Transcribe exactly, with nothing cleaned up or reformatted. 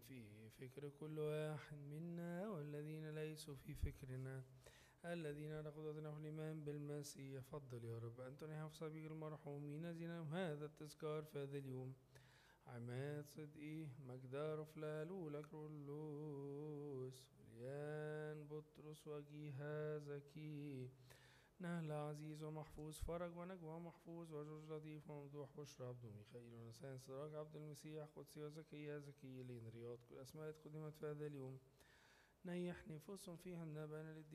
في فكر كل واحد منا والذين ليسوا في فكرنا الذين نقضتنا الإيمان بالمسيح. فضل يا رب أن تنحف صبيك المرحومين زينهم هذا التذكار في هذا اليوم. عماد صدقي مقدار فلالو لكرولوس وليان بطرس وجيها زكي نهل عزيز ومحفوظ فرج ونجوى محفوظ وجوج لطيف وممدوح بشرى عبد ميخائيل ونسان سراج عبد المسيح قدسي وزكية زكي لين رياض كل أسماء قدمت في هذا اليوم. نيح نفوس فيها النبأ